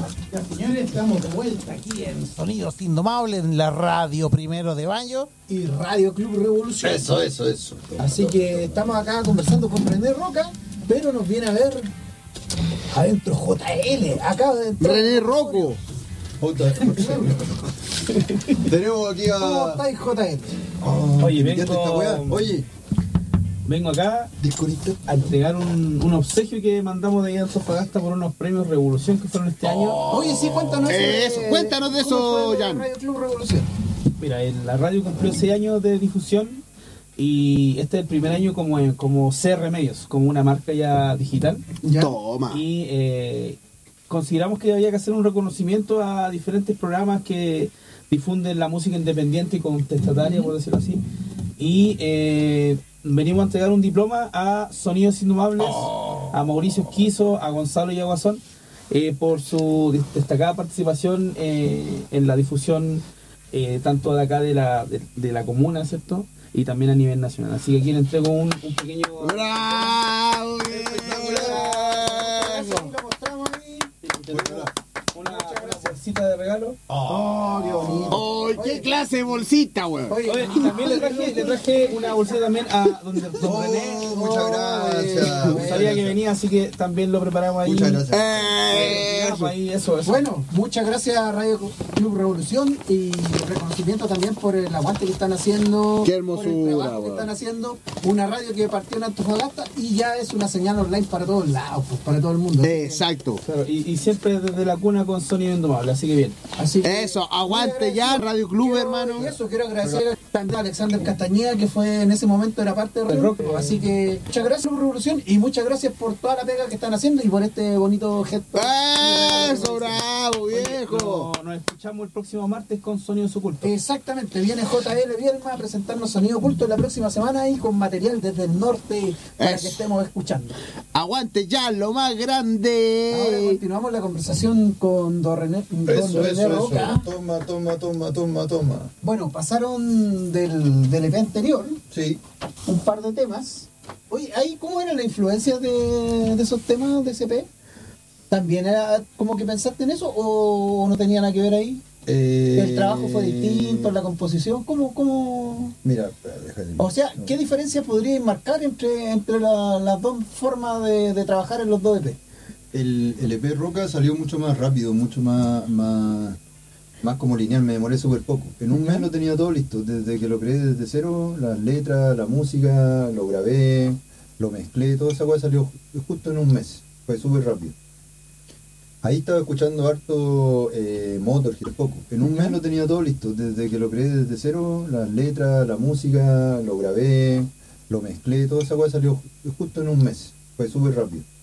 Ya, señores, estamos de vuelta aquí en Sonidos Indomables, en la radio Primero de Mayo y Radio Club Revolución. Eso. Así que estamos acá conversando con René Roca, pero nos viene a ver adentro JL, acá adentro. René Rocco. Tenemos aquí a... ¿Cómo estáis, JL? Oye, vengo acá a entregar un obsequio que mandamos de ahí a Antofagasta por unos premios Revolución que fueron este año. Oye, sí, cuéntanos Eso, cuéntanos de eso, Jan. Radio Club Revolución. Mira, la radio cumplió 6 años de difusión y este es el primer año como CR Medios, como una marca ya digital. ¿Ya? Toma. Y consideramos que había que hacer un reconocimiento a diferentes programas que difunden la música independiente y contestataria, por decirlo así. Y venimos a entregar un diploma a Sonidos Indomables, a Mauricio Esquizo, a Gonzalo Yaguazón, por su destacada participación en la difusión tanto de acá de la comuna, ¿cierto? Y también a nivel nacional. Así que aquí le entrego un pequeño... ¡Bravo! Una bolsita de regalo. Oh, qué bonito. ¡Oh, qué clase de bolsita, weón! Oye, y también le traje una bolsita también a donde don René. Muchas gracias. Sabía que venía, así que también lo preparamos ahí. Muchas gracias. Ahí, eso. Bueno, muchas gracias a Radio Club Revolución y reconocimiento también por el aguante que están haciendo. Qué hermosura, por el trabajo que están haciendo. Una radio que partió en Antofagasta y ya es una señal online para todos lados, pues, para todo el mundo. Exacto. Claro, y siempre desde la cuna con Sonido Indomable, así que bien. Así que, Eso, aguante ya, Radio Club, hermano. Y eso, quiero agradecer a Alexander Castañeda, que fue en ese momento era parte de Rock. Así que muchas gracias por Revolución y muchas gracias por toda la pega que están haciendo y por este bonito gesto. Eso, bravo, viejo. Nos escuchamos el próximo martes con Sonidos Ocultos. Exactamente, viene JL Vierma a presentarnos Sonido Oculto la próxima semana y con material desde el norte para Eso. que estemos escuchando. Aguante ya, lo más Ahora grande. continuamos la conversación con Don René Eso. Roca. Toma. Bueno, pasaron del EP anterior Sí. un par de temas. Oye, ¿ahí cómo era la influencia de esos temas de ese EP? ¿También era como que pensaste en eso o no tenía nada que ver ahí? ¿El trabajo fue distinto, la composición? ¿Cómo? Mira, déjame. O sea, ¿qué diferencia podríais marcar entre las dos formas de trabajar en los dos EP? El EP Roca salió mucho más rápido, mucho más como lineal, me demoré súper poco. En un mes lo tenía todo listo, desde que lo creé desde cero, las letras, la música, lo grabé, lo mezclé, toda esa cosa salió justo en un mes, fue súper rápido. Ahí estaba escuchando harto Motorhead poco. En un mes lo tenía todo listo, desde que lo creé desde cero, las letras, la música, lo grabé, lo mezclé, toda esa cosa salió justo en un mes, fue súper rápido.